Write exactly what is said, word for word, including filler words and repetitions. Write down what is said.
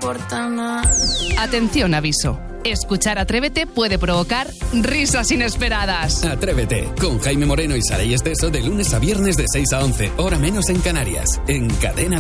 importa nada. Atención, aviso. Escuchar Atrévete puede provocar risas inesperadas. Atrévete, con Jaime Moreno y Saray Esteso de lunes a viernes de seis a once, hora menos en Canarias, en Cadena